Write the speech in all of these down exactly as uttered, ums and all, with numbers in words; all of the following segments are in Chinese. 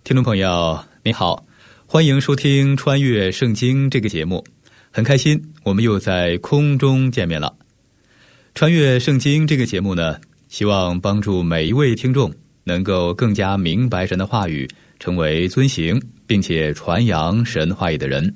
听众朋友你好，欢迎收听穿越圣经这个节目，很开心我们又在空中见面了。穿越圣经这个节目呢，希望帮助每一位听众能够更加明白神的话语，成为遵行并且传扬神话语的人。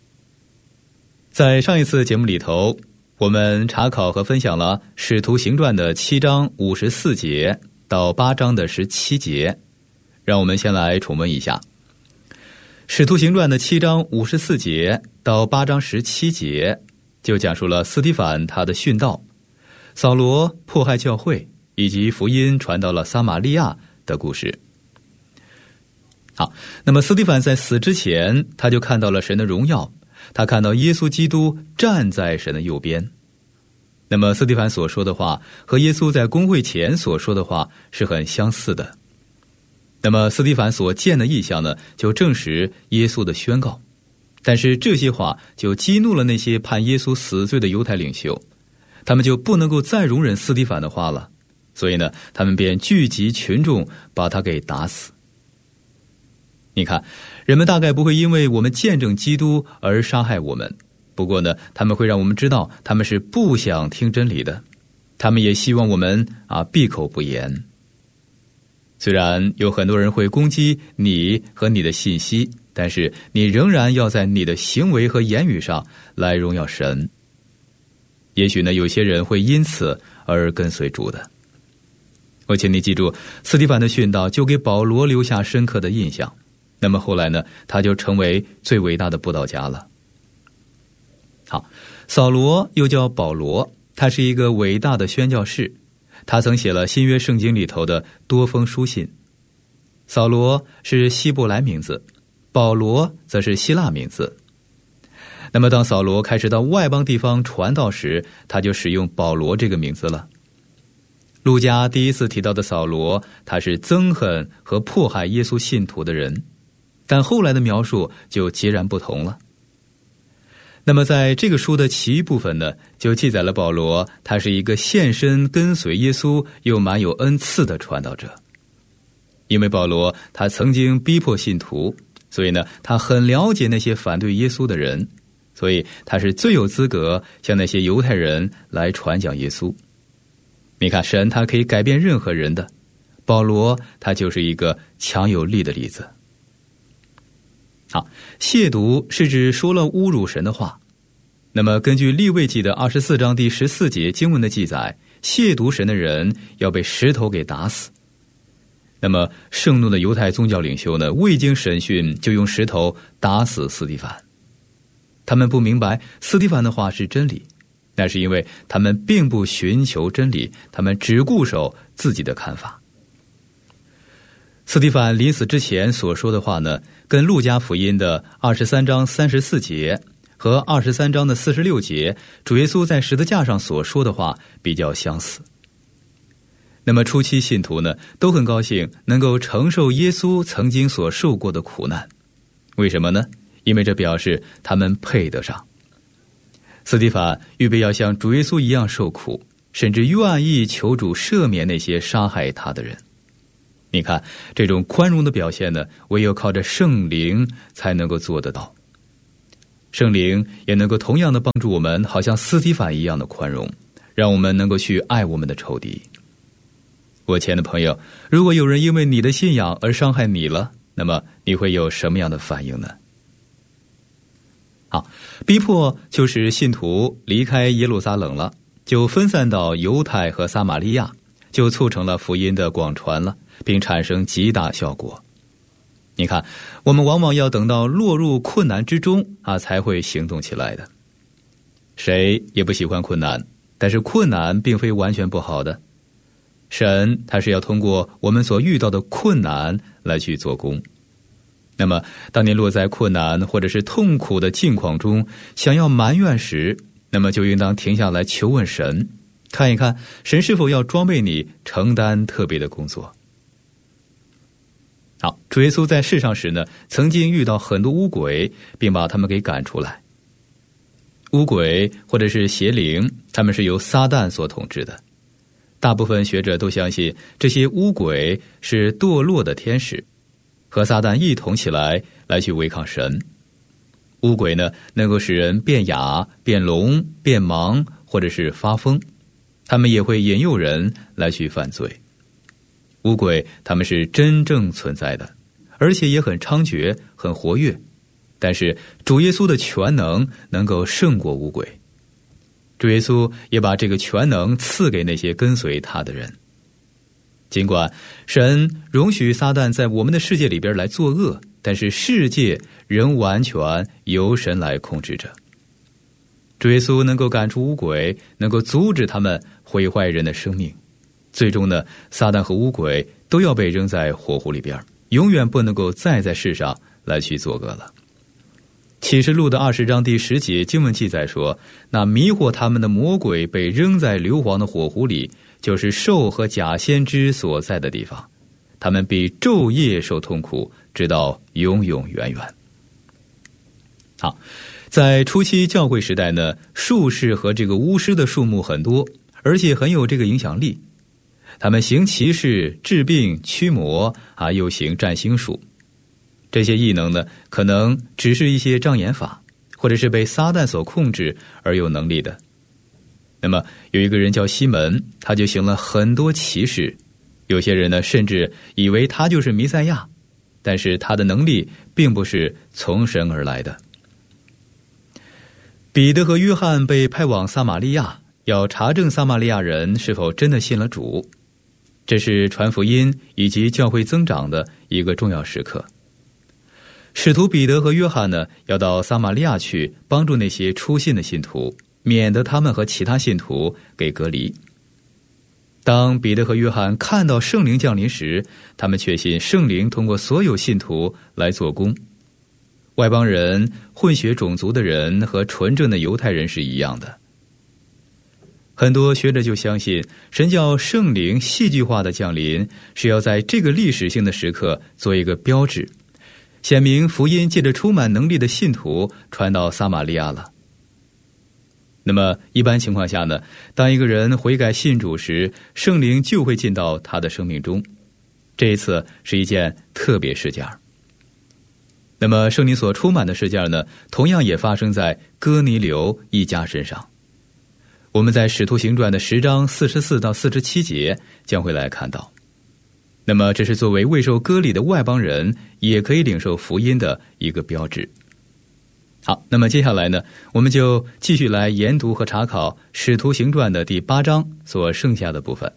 在上一次节目里头，我们查考和分享了使徒行传的七章五十四节到八章的十七节，让我们先来重温一下。使徒行传的七章五十四节到八章十七节就讲述了斯提反他的殉道，扫罗迫害教会，以及福音传到了撒玛利亚的故事。好，那么斯提反在死之前，他就看到了神的荣耀，他看到耶稣基督站在神的右边。那么斯提反所说的话和耶稣在公会前所说的话是很相似的。那么斯提反所见的异象呢，就证实耶稣的宣告。但是这些话就激怒了那些判耶稣死罪的犹太领袖，他们就不能够再容忍斯提反的话了，所以呢，他们便聚集群众把他给打死。你看，人们大概不会因为我们见证基督而杀害我们，不过呢，他们会让我们知道他们是不想听真理的，他们也希望我们啊闭口不言。虽然有很多人会攻击你和你的信息，但是你仍然要在你的行为和言语上来荣耀神。也许呢，有些人会因此而跟随主的。我请你记住，斯提反的殉道就给保罗留下深刻的印象。那么后来呢，他就成为最伟大的布道家了。好，扫罗又叫保罗，他是一个伟大的宣教士，他曾写了新约圣经里头的多封书信。扫罗是希伯来名字，保罗则是希腊名字。那么当扫罗开始到外邦地方传道时，他就使用保罗这个名字了。路加第一次提到的扫罗，他是憎恨和迫害耶稣信徒的人，但后来的描述就截然不同了。那么在这个书的其余部分呢，就记载了保罗他是一个献身跟随耶稣又蛮有恩赐的传道者。因为保罗他曾经逼迫信徒，所以呢，他很了解那些反对耶稣的人，所以他是最有资格向那些犹太人来传讲耶稣。你看，神他可以改变任何人的，保罗他就是一个强有力的例子。好，亵渎是指说了侮辱神的话。那么根据利未记的二十四章第十四节经文的记载，亵渎神的人要被石头给打死。那么盛怒的犹太宗教领袖呢，未经审讯就用石头打死斯提反。他们不明白斯提反的话是真理，那是因为他们并不寻求真理，他们只固守自己的看法。斯提反临死之前所说的话呢，跟路加福音的二十三章三十四节和二十三章的四十六节主耶稣在十字架上所说的话比较相似。那么初期信徒呢，都很高兴能够承受耶稣曾经所受过的苦难。为什么呢？因为这表示他们配得上。斯提反预备要像主耶稣一样受苦，甚至愿意求主赦免那些杀害他的人。你看，这种宽容的表现呢，唯有靠着圣灵才能够做得到。圣灵也能够同样的帮助我们，好像斯提反一样的宽容，让我们能够去爱我们的仇敌。我亲爱的朋友，如果有人因为你的信仰而伤害你了，那么你会有什么样的反应呢？好，逼迫就使信徒离开耶路撒冷了，就分散到犹太和撒玛利亚，就促成了福音的广传了，并产生极大效果。你看，我们往往要等到落入困难之中啊，才会行动起来的。谁也不喜欢困难，但是困难并非完全不好的。神他是要通过我们所遇到的困难来去做工。那么当你落在困难或者是痛苦的境况中，想要埋怨时，那么就应当停下来求问神，看一看神是否要装备你承担特别的工作。好，主耶稣在世上时呢，曾经遇到很多污鬼，并把他们给赶出来。污鬼或者是邪灵，他们是由撒旦所统治的。大部分学者都相信这些污鬼是堕落的天使。 和撒旦一同起来来去违抗神。污鬼呢，能够使人变哑、变聋、变盲，或者是发疯，他们也会引诱人来去犯罪。污鬼他们是真正存在的，而且也很猖獗，很活跃，但是主耶稣的全能能够胜过污鬼。主耶稣也把这个全能赐给那些跟随他的人。尽管神容许撒旦在我们的世界里边来作恶，但是世界仍完全由神来控制着。主耶稣能够赶出污鬼，能够阻止他们毁坏人的生命。最终呢，撒旦和污鬼都要被扔在火湖里边，永远不能够再在世上来去作恶了。启示录的二十章第十节经文记载说，那迷惑他们的魔鬼被扔在硫磺的火湖里，就是兽和假先知所在的地方，他们必昼夜受痛苦，直到永永远远。好，在初期教会时代呢，术士和这个巫师的数目很多，而且很有这个影响力。他们行奇事、治病、驱魔啊，又行占星术。这些异能呢，可能只是一些障眼法，或者是被撒旦所控制而有能力的。那么有一个人叫西门，他就行了很多奇事，有些人呢甚至以为他就是弥赛亚，但是他的能力并不是从神而来的。彼得和约翰被派往撒玛利亚，要查证撒玛利亚人是否真的信了主，这是传福音以及教会增长的一个重要时刻。使徒彼得和约翰呢，要到撒玛利亚去帮助那些初信的信徒，免得他们和其他信徒给隔离。当彼得和约翰看到圣灵降临时，他们确信圣灵通过所有信徒来做工。外邦人、混血种族的人和纯正的犹太人是一样的。很多学者就相信，神叫圣灵戏剧化的降临，是要在这个历史性的时刻做一个标志，显明福音借着充满能力的信徒传到撒玛利亚了。那么一般情况下呢，当一个人悔改信主时，圣灵就会进到他的生命中。这一次是一件特别事件。那么圣灵所充满的事件呢，同样也发生在哥尼流一家身上。我们在使徒行传的十章四十四到四十七节将会来看到。那么这是作为未受割礼的外邦人也可以领受福音的一个标志。好，那么接下来呢，我们就继续来研读和查考使徒行传的第八章所剩下的部分。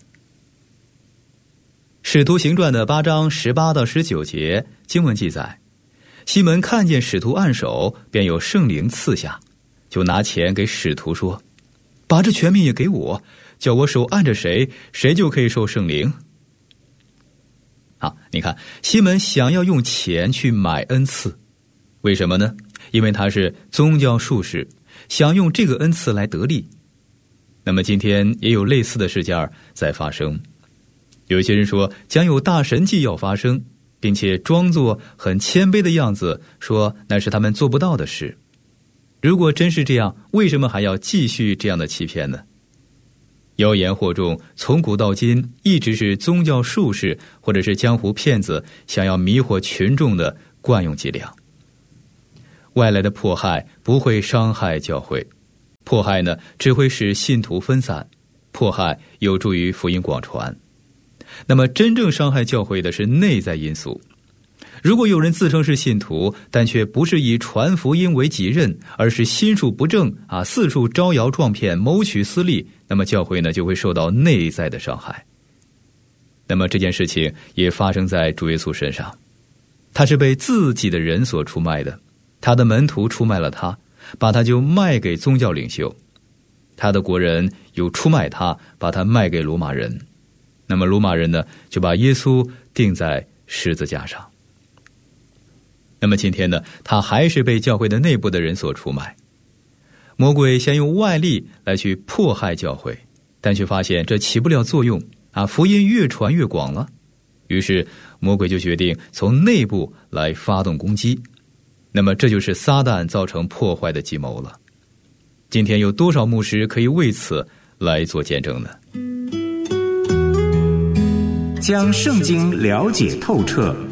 使徒行传的八章十八到十九节经文记载，西门看见使徒按手，便有圣灵赐下，就拿钱给使徒说，把这权柄也给我，叫我手按着谁，谁就可以受圣灵。好，你看西门想要用钱去买恩赐，为什么呢？因为他是宗教术士，想用这个恩赐来得利。那么今天也有类似的事件在发生，有一些人说将有大神迹要发生，并且装作很谦卑的样子，说那是他们做不到的事。如果真是这样，为什么还要继续这样的欺骗呢？妖言惑众从古到今一直是宗教术士或者是江湖骗子想要迷惑群众的惯用伎俩。外来的迫害不会伤害教会，迫害呢只会使信徒分散，迫害有助于福音广传。那么真正伤害教会的是内在因素。如果有人自称是信徒，但却不是以传福音为己任，而是心术不正啊，四处招摇撞骗，谋取私利，那么教会呢就会受到内在的伤害。那么这件事情也发生在主耶稣身上，他是被自己的人所出卖的，他的门徒出卖了他，把他就卖给宗教领袖，他的国人又出卖他，把他卖给罗马人。那么罗马人呢就把耶稣钉在十字架上。那么今天呢，他还是被教会的内部的人所出卖。魔鬼先用外力来去迫害教会，但却发现这起不了作用啊，福音越传越广了。于是魔鬼就决定从内部来发动攻击。那么这就是撒旦造成破坏的计谋了。今天有多少牧师可以为此来做见证呢？ 将圣经了解透彻，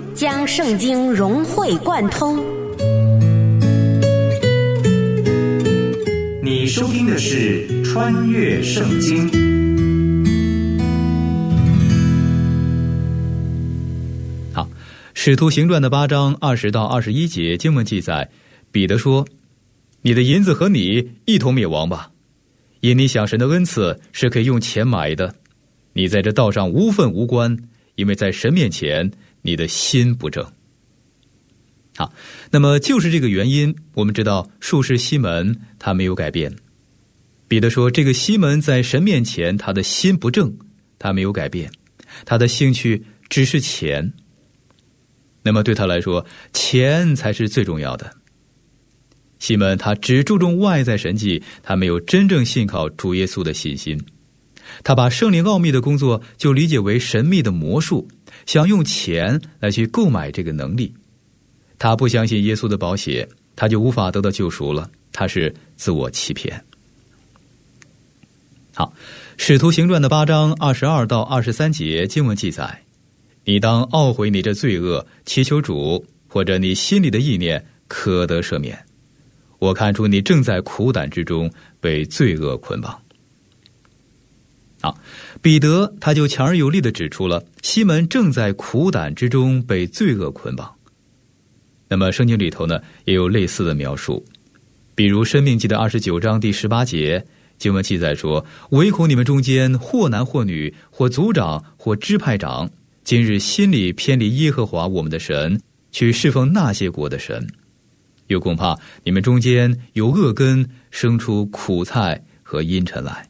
将圣经融会贯通。 你收听的是《穿越圣经》。 好，《使徒行传》的八章二十到二十一节经文记载，彼得说：“你的银子和你一同灭亡吧，因你想神的恩赐是可以用钱买的。你在这道上无份无关，因为在神面前你的心不正。”好，那么就是这个原因，我们知道术士西门他没有改变。彼得说，这个西门在神面前他的心不正，他没有改变，他的兴趣只是钱。那么对他来说，钱才是最重要的。西门他只注重外在神迹，他没有真正信靠主耶稣的信心。他把圣灵奥秘的工作就理解为神秘的魔术，想用钱来去购买这个能力。他不相信耶稣的宝血，他就无法得到救赎了，他是自我欺骗。好，使徒行传的八章二十二到二十三节经文记载，你当懊悔你这罪恶，祈求主，或者你心里的意念可得赦免。我看出你正在苦胆之中被罪恶捆绑。好，彼得他就强而有力地指出了西门正在苦胆之中被罪恶捆绑。那么圣经里头呢也有类似的描述，比如申命记的二十九章第十八节经文记载说，唯恐你们中间或男或女，或族长或支派长，今日心里偏离耶和华我们的神，去侍奉那些国的神，又恐怕你们中间有恶根生出苦菜和阴沉来。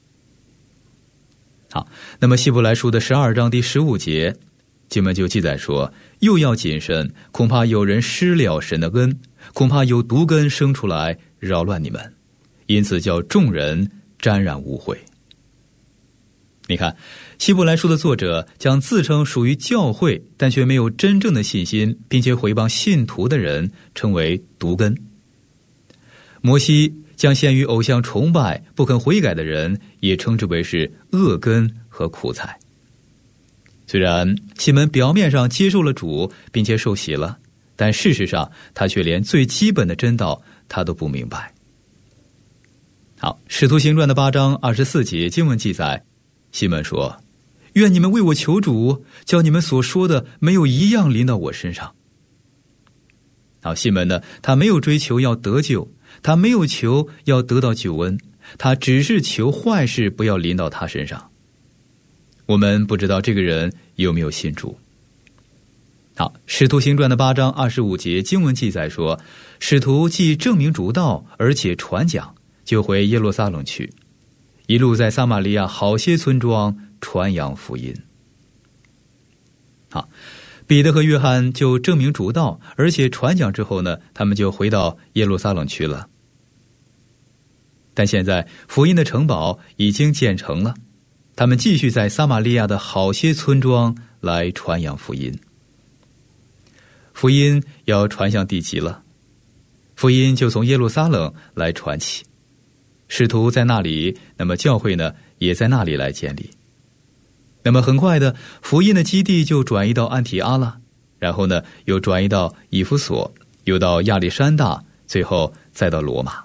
好，那么希伯来书的十二章第十五节经文就记载说，又要谨慎，恐怕有人失了神的恩，恐怕有毒根生出来扰乱你们，因此叫众人沾染污秽。你看，希伯来书的作者将自称属于教会但却没有真正的信心并且毁谤信徒的人称为毒根。摩西将陷于偶像崇拜不肯悔改的人也称之为是恶根和苦菜。虽然西门表面上接受了主并且受洗了，但事实上他却连最基本的真道他都不明白。好，使徒行传的八章二十四节经文记载，西门说，愿你们为我求主，叫你们所说的没有一样临到我身上。好，西门呢，他没有追求要得救，他没有求要得到救恩，他只是求坏事不要临到他身上。我们不知道这个人有没有信主。好，使徒行传的八章二十五节经文记载说，使徒既证明主道，而且传讲，就回耶路撒冷去，一路在撒玛利亚好些村庄传扬福音。好，彼得和约翰就证明主道，而且传讲之后呢，他们就回到耶路撒冷去了。但现在福音的城堡已经建成了，他们继续在撒玛利亚的好些村庄来传扬福音。福音要传向地极了，福音就从耶路撒冷来传起，使徒在那里，那么教会呢也在那里来建立。那么很快的，福音的基地就转移到安提阿了，然后呢又转移到以弗所，又到亚历山大，最后再到罗马。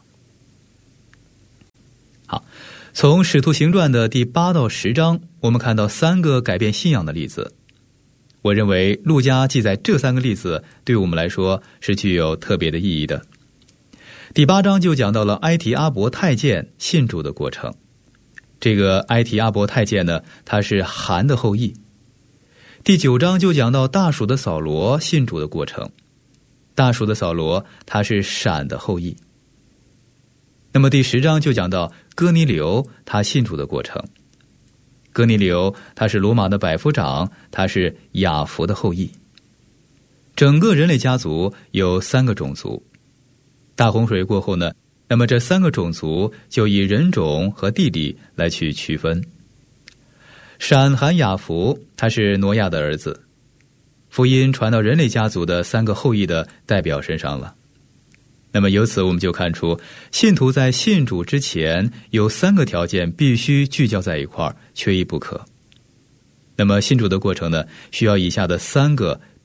好，从使徒行传的第八到十章，我们看到三个改变信仰的例子。我认为路加记载这三个例子对我们来说是具有特别的意义的。第八章就讲到了埃提阿伯太监信主的过程。这个埃提阿伯太监呢，他是韩的后裔。第九章就讲到大蜀的扫罗信主的过程。大蜀的扫罗他是闪的后裔。那么第十章就讲到哥尼流他信主的过程。哥尼流他是罗马的百夫长，他是雅弗的后裔。整个人类家族有三个种族。大洪水过后呢，那么这三个种族就以人种和地理来去区分。闪、韩、雅弗他是挪亚的儿子，福音传到人类家族的三个后裔的代表身上了。那么由此我们就看出，信徒在信主之前有三个条件必须聚焦在一块儿，缺一不可。那么信主的过程呢，需要以下的三个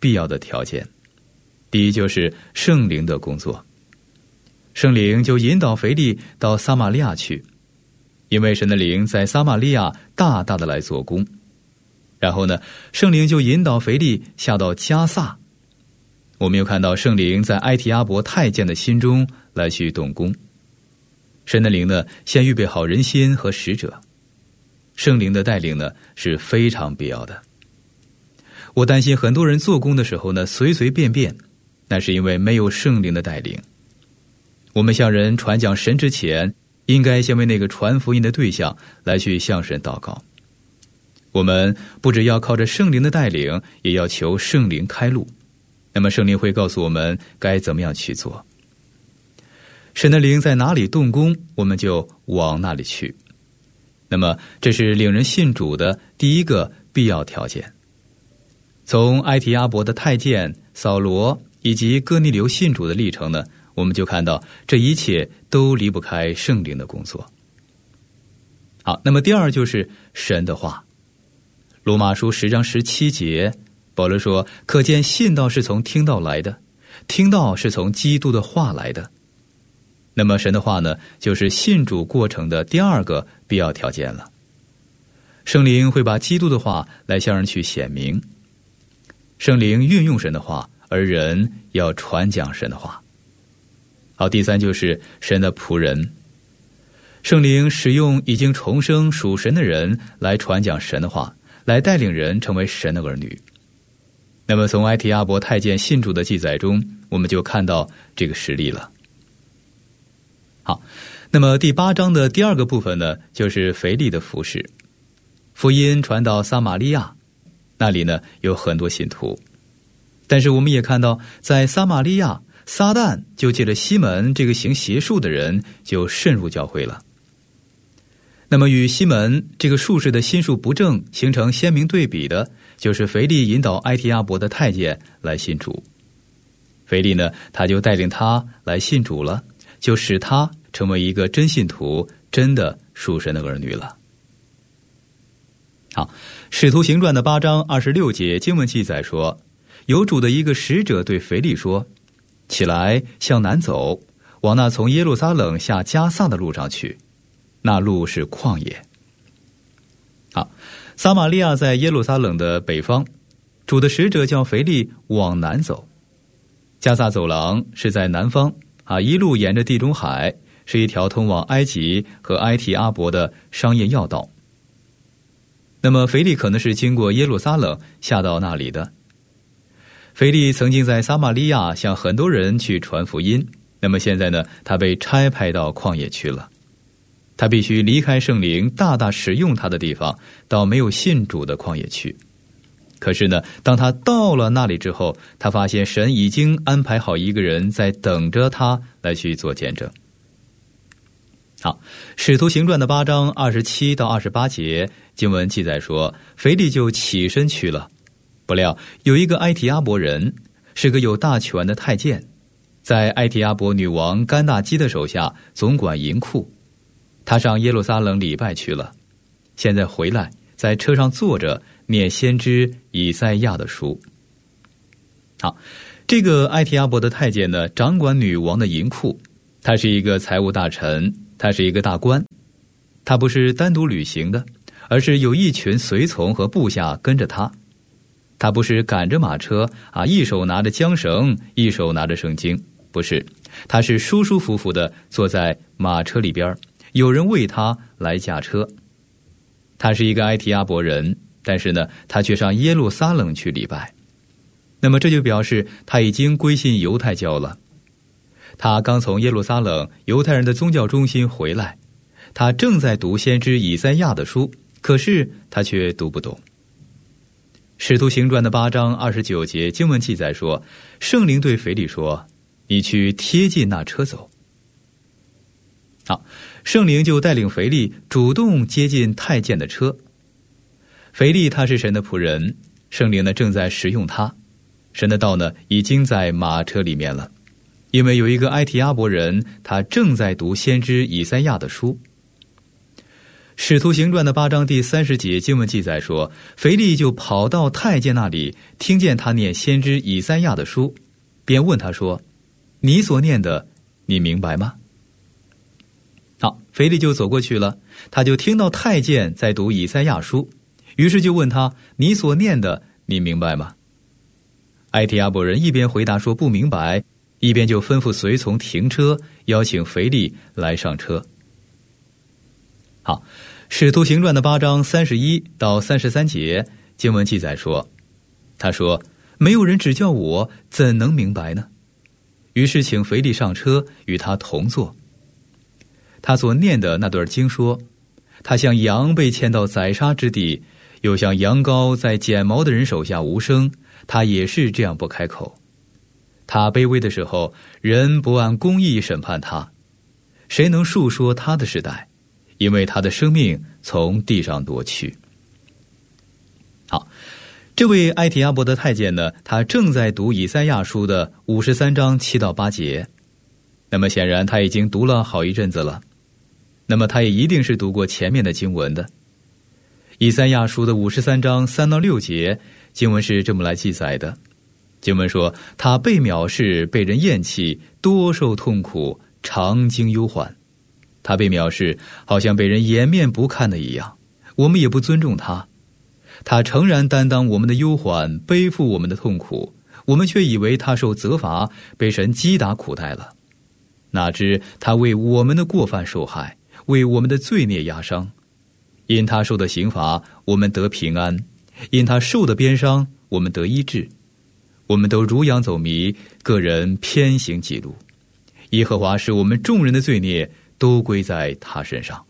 必要的条件。第一就是圣灵的工作，圣灵就引导腓利到撒玛利亚去，因为神的灵在撒玛利亚大大的来做工。然后呢，圣灵就引导腓利下到加萨。我们又看到圣灵在埃提阿伯太监的心中来去动工。神的灵呢，先预备好人心和使者。圣灵的带领呢，是非常必要的。我担心很多人做工的时候呢，随随便便，那是因为没有圣灵的带领。我们向人传讲神之前，应该先为那个传福音的对象来去向神祷告。我们不只要靠着圣灵的带领，也要求圣灵开路。那么圣灵会告诉我们该怎么样去做。神的灵在哪里动工，我们就往那里去。那么这是领人信主的第一个必要条件。从埃提阿伯的太监扫罗以及哥尼流信主的历程呢，我们就看到这一切都离不开圣灵的工作。好，那么第二就是神的话。罗马书十章十七节，保罗说，可见信道是从听道来的，听道是从基督的话来的。那么神的话呢，就是信主过程的第二个必要条件了。圣灵会把基督的话来向人去显明，圣灵运用神的话，而人要传讲神的话。好，第三就是神的仆人。圣灵使用已经重生属神的人来传讲神的话，来带领人成为神的儿女。那么从埃提阿伯太监信主的记载中，我们就看到这个实例了。好，那么第八章的第二个部分呢，就是腓利的服事。福音传到撒玛利亚，那里呢有很多信徒，但是我们也看到在撒玛利亚，撒旦就借着西门这个行邪术的人就渗入教会了。那么与西门这个术士的心术不正形成鲜明对比的，就是腓利引导埃提阿伯的太监来信主。腓利呢，他就带领他来信主了，就使他成为一个真信徒，真的属神的儿女了。好，使徒行传的八章二十六节经文记载说，有主的一个使者对腓利说，起来向南走，往那从耶路撒冷下加萨的路上去，那路是旷野。好，撒玛利亚在耶路撒冷的北方，主的使者叫腓利往南走。加萨走廊是在南方啊，一路沿着地中海，是一条通往埃及和埃提阿伯的商业要道。那么腓利可能是经过耶路撒冷下到那里的。腓利曾经在撒玛利亚向很多人去传福音，那么现在呢，他被差派到旷野去了。他必须离开圣灵大大使用他的地方，到没有信主的旷野去。可是呢，当他到了那里之后，他发现神已经安排好一个人在等着他来去做见证。好，使徒行传的八章二十七到二十八节经文记载说，腓利就起身去了。不料有一个埃提阿伯人，是个有大权的太监，在埃提阿伯女王甘大基的手下总管银库。他上耶路撒冷礼拜去了，现在回来，在车上坐着念先知以赛亚的书。好，这个埃提阿伯的太监呢，掌管女王的银库，他是一个财务大臣，他是一个大官。他不是单独旅行的，而是有一群随从和部下跟着他。他不是赶着马车啊，一手拿着缰绳，一手拿着圣经，不是，他是舒舒服服的坐在马车里边，有人为他来驾车。他是一个埃提阿伯人，但是呢，他却上耶路撒冷去礼拜。那么这就表示他已经归信犹太教了。他刚从耶路撒冷犹太人的宗教中心回来，他正在读先知以赛亚的书，可是他却读不懂。使徒行传的八章二十九节经文记载说，圣灵对腓利说，你去贴近那车走。好，圣灵就带领腓利主动接近太监的车。腓利他是神的仆人，圣灵呢正在使用他，神的道呢已经在马车里面了，因为有一个埃提阿伯人，他正在读先知以赛亚的书。 使徒行传的八章第三十节经文记载说，腓力就跑到太监那里，听见他念先知以赛亚的书，便问他说，你所念的你明白吗？好，腓力就走过去了，他就听到太监在读以赛亚书，于是就问他，你所念的你明白吗？埃提阿伯人一边回答说不明白，一边就吩咐随从停车，邀请腓力来上车。好，使徒行传的八章三十一到三十三节经文记载说，他说，没有人指教我，怎能明白呢？于是请腓力上车，与他同坐。他所念的那段经说，他像羊被牵到宰杀之地，又像羊羔在剪毛的人手下无声，他也是这样不开口。他卑微的时候，人不按公义审判他，谁能述说他的世代？因为他的生命从地上夺去。好，这位埃提阿伯的太监呢，他正在读以赛亚书的五十三章七到八节。那么显然他已经读了好一阵子了，那么他也一定是读过前面的经文的。以赛亚书的五十三章三到六节经文是这么来记载的。经文说，他被藐视，被人厌弃，多受痛苦，常经忧患。他被藐视，好像被人掩面不看的一样，我们也不尊重他。他诚然担当我们的忧患，背负我们的痛苦，我们却以为他受责罚，被神击打苦待了。哪知他为我们的过犯受害，为我们的罪孽压伤。因他受的刑罚，我们得平安；因他受的鞭伤，我们得医治。我们都如羊走迷，个人偏行己路。耶和华使我们众人的罪孽都归在他身上。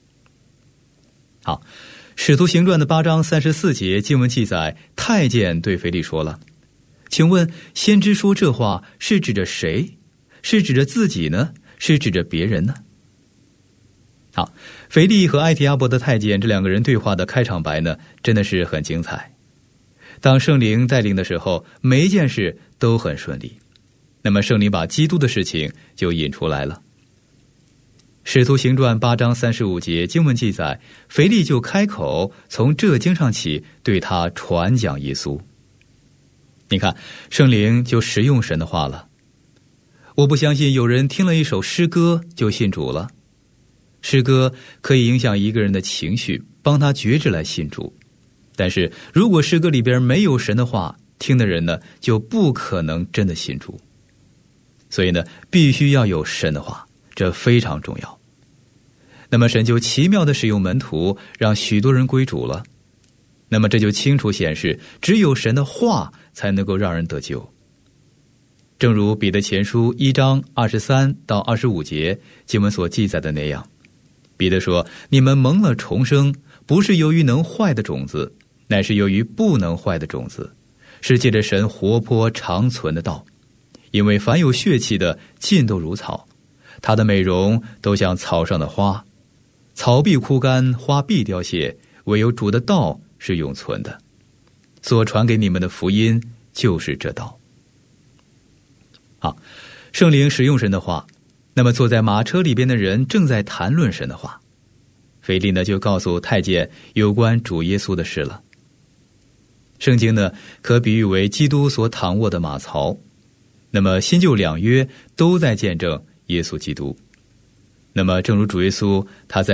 好，使徒行传的八章三十四节经文记载，太监对腓力说了，请问先知说这话是指着谁？是指着自己呢？是指着别人呢？好，腓力和埃提阿伯的太监这两个人对话的开场白呢，真的是很精彩。当圣灵带领的时候，每一件事都很顺利，那么圣灵把基督的事情就引出来了。使徒行传八章三十五节经文记载，腓力就开口，从这经上起对他传讲耶稣。你看，圣灵就使用神的话了。我不相信有人听了一首诗歌就信主了。诗歌可以影响一个人的情绪，帮他觉知来信主。但是如果诗歌里边没有神的话，听的人呢就不可能真的信主。所以呢，必须要有神的话，这非常重要。那么神就奇妙地使用门徒，让许多人归主了。那么这就清楚显示，只有神的话才能够让人得救。正如彼得前书一章二十三到二十五节经文所记载的那样，彼得说，你们蒙了重生，不是由于能坏的种子，乃是由于不能坏的种子，是借着神活泼长存的道。因为凡有血气的，尽都如草，它的美容都像草上的花，草必枯干，花必凋谢，唯有主的道是永存的。所传给你们的福音就是这道。好，圣灵使用神的话，那么坐在马车里边的人正在谈论神的话。腓力呢就告诉太监有关主耶稣的事了。圣经呢可比喻为基督所躺卧的马槽，那么新旧两约都在见证耶稣基督。那么正如主耶稣他在